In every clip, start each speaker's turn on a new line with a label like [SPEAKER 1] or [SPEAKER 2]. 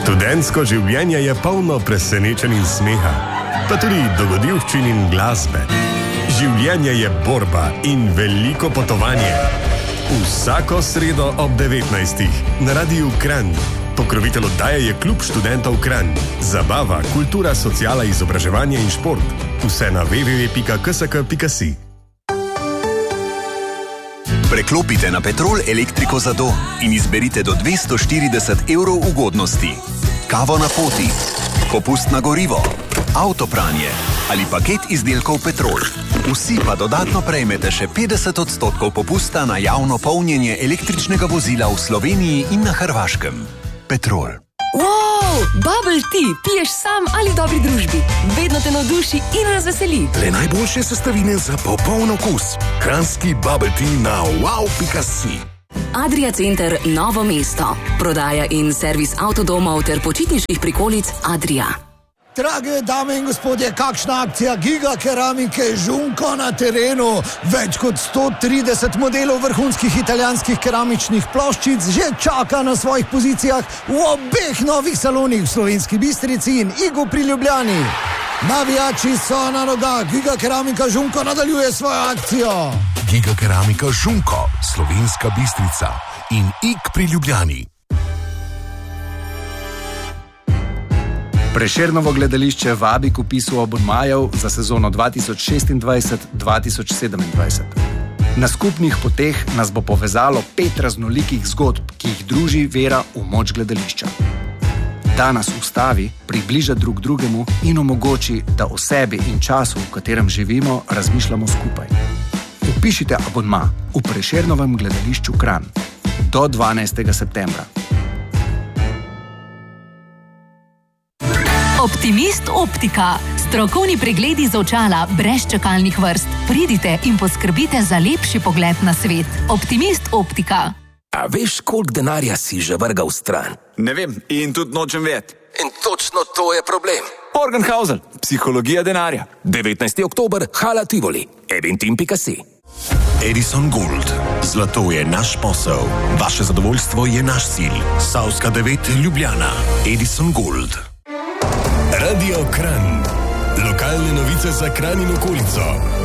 [SPEAKER 1] Študentsko življenje je polno presenečenj in smeha, pa tudi dogodivščin in glasbe. Življenje je borba in veliko potovanje. Vsako sredo ob 19. na Radiu Kranj. Pokrovitelj oddaje je Klub študentov Kranj. Zabava, kultura, sociala, izobraževanje in šport. Vse na www.ksk.si.
[SPEAKER 2] Preklopite na Petrol elektriko za dom in izberite do 240 evrov ugodnosti. Kavo na poti, popust na gorivo, avtopranje ali paket izdelkov Petrol. Vsi pa dodatno prejmete še 50% popusta na javno polnjenje električnega vozila v Sloveniji in na Hrvaškem. Petrol.
[SPEAKER 3] Wow, bubble tea piješ sam ali v dobri družbi. Vedno te navduši in razveseli.
[SPEAKER 4] Le najboljše sestavine za popoln okus. Kranjski bubble tea na wow.si.
[SPEAKER 3] Adria Center Novo mesto. Prodaja in servis avtodomov ter počitniških prikolic Adria.
[SPEAKER 5] Drage dame in gospodje, kakšna akcija Giga Keramike Žunko na terenu. Več kot 130 modelov vrhunskih italijanskih keramičnih ploščic že čaka na svojih pozicijah v obeh novih salonih v Slovenski Bistrici in Igu pri Ljubljani. Navijači so na nogah, Giga Keramika Žunko nadaljuje svojo akcijo.
[SPEAKER 4] Giga Keramika Žunko, Slovenska Bistrica in Ig pri Ljubljani.
[SPEAKER 6] Prešernovo gledališče vabi k vpisu abonmajev za sezono 2026-2027. Na skupnih poteh nas bo povezalo 5 raznolikih zgodb, ki jih druži vera v moč gledališča. Da nas ustavi, približa drug drugemu in omogoči, da o sebi in času, v katerem živimo, razmišljamo skupaj. Vpišite abonma v Prešernovem gledališču Kranj do 12. septembra.
[SPEAKER 7] Optimist Optika. Strokovni pregledi z očala brez čakalnih vrst. Pridite in poskrbite za lepši pogled na svet. Optimist Optika.
[SPEAKER 8] A veš, koliko denarja si že vrgal stran?
[SPEAKER 9] Ne vem in tudi nočem vedeti.
[SPEAKER 8] In točno to je problem.
[SPEAKER 9] Morgenhausen, psihologija denarja.
[SPEAKER 8] 19. oktober, Hala Tivoli. Eventim.si.
[SPEAKER 4] Edison Gold. Zlato je naš posel. Vaše zadovoljstvo je naš cilj. Savska 9, Ljubljana. Edison Gold.
[SPEAKER 1] Radio Kranj. Lokalne novice za Kranj in okolico.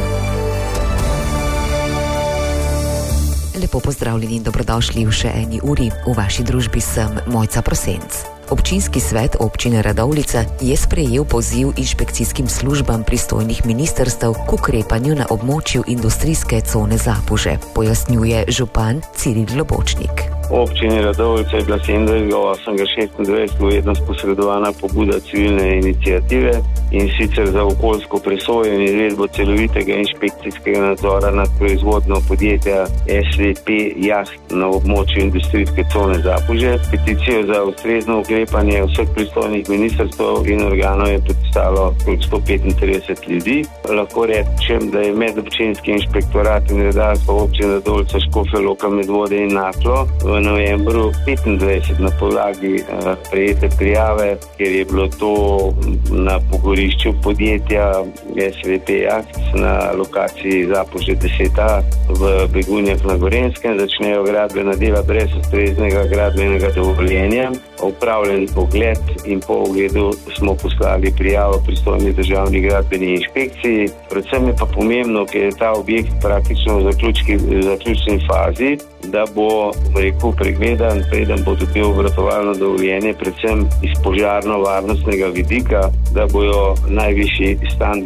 [SPEAKER 10] Lepo pozdravljeni in dobrodošli v še eni uri. V vaši družbi sem Mojca Prosenc. Občinski svet občine Radovljica je sprejel poziv inšpekcijskim službam pristojnih ministrstev k ukrepanju na območju industrijske cone Zapuže, pojasnjuje župan Ciril Globočnik.
[SPEAKER 11] Občini Radovljica je bila 27.8.26 vednost posredovana pobuda civilne iniciative in sicer za okoljsko presojo in izvedbo celovitega inšpekcijskega nadzora nad proizvodnjo podjetja SVP Jaht na območju industrijske cone Zapuže. Peticijo za ustrezno ukrepanje vseh pristojnih ministrstev in organov je podpisalo okrog 135 ljudi. Lahko rečem, da je medobčinski inšpektorat in redarstvo občine Radovljica, Škofja Loka, Medvode in Naklo v novembru 25 na podlagi prejete prijave, ker je bilo to na pogorišču podjetja SVP Jaht na lokaciji Zapuže 10A v Begunjah na Gorenjskem. Začnejo gradbena dela brez ustreznega gradbenega dovoljenja. Opravljen ogled in po ogledu smo poslali prijavo pristojni državni gradbeni inšpekciji. Predvsem je pa pomembno, ker je ta objekt praktično v zaključni fazi, da bo pregledan, preden bo dobil obratovalno dovoljenje, predvsem iz požarno-varnostnega vidika, da bojo najvišji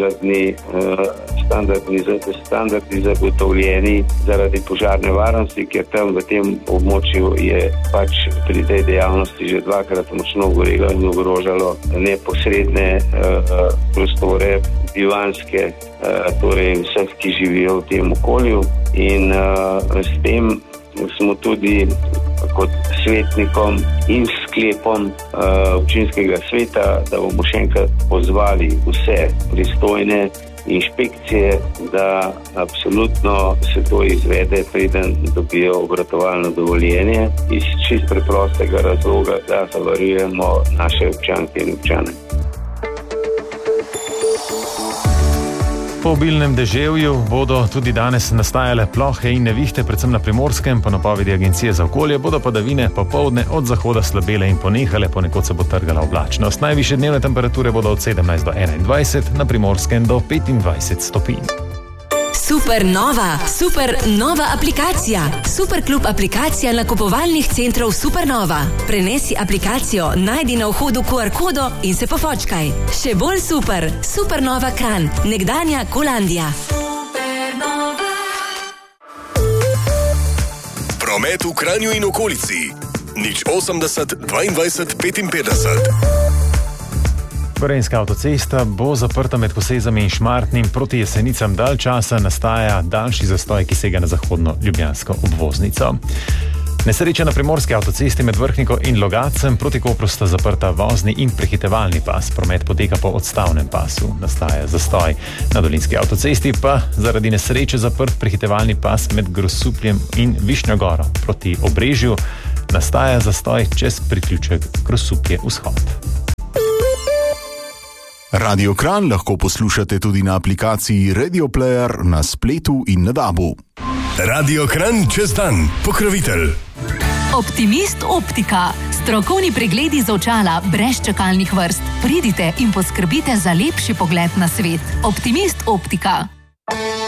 [SPEAKER 11] standardi zagotovljeni zaradi požarne varnosti, ker tam v tem območju je pač pri tej dejavnosti že dvakrat močno gorelo in ogrožalo neposredne prostore bivanjske, torej vseh, ki živijo v tem okolju. In s tem smo tudi kot svetnikom in sklepom občinskega sveta, da bomo še enkrat pozvali vse pristojne inšpekcije, da absolutno se to izvede, preden dobijo obratovalno dovoljenje, iz čist preprostega razloga, da zavarujemo naše občanke in občane.
[SPEAKER 12] Po obilnem deževju bodo tudi danes nastajale plohe in nevihte, predvsem na Primorskem. Po napovedi Agencije za okolje bodo padavine popoldne od zahoda slabele in ponehale, ponekod se bo trgala oblačnost. Najvišje dnevne temperature bodo od 17 do 21, na Primorskem do 25 stopinj.
[SPEAKER 13] Super nova aplikacija. Superklub aplikacija nakupovalnih centrov Supernova. Prenesi aplikacijo, najdi na vhodu QR kodo in se pofočkaj. Še bolj super. Supernova Kranj, nekdanja Kolandija.
[SPEAKER 1] Promet v Kranju in okolici. 080 22 55.
[SPEAKER 12] Gorenjska avtocesta bo zaprta med Kosezami in Šmartnim. Proti Jesenicam dalj časa nastaja daljši zastoj, ki sega na zahodno ljubljansko obvoznico. Nesreča na primorski avtocesti med Vrhniko in Logacem. Proti Kopru sta zaprta vozni in prehitevalni pas. Promet poteka po odstavnem pasu. Nastaja zastoj. Na dolinski avtocesti pa zaradi nesreče zaprt prehitevalni pas med Grosupljem in Višnjo Goro. Proti Obrežju nastaja zastoj čez priključek Grosuplje vzhod.
[SPEAKER 14] Radio Kranj lahko poslušate tudi na aplikaciji Radio Player na spletu in na DAB-u.
[SPEAKER 1] Radio Kranj čez dan, pokrovitelj.
[SPEAKER 7] Optimist optika. Strokovni pregledi z očala brez čakalnih vrst. Pridite in poskrbite za lepši pogled na svet. Optimist optika.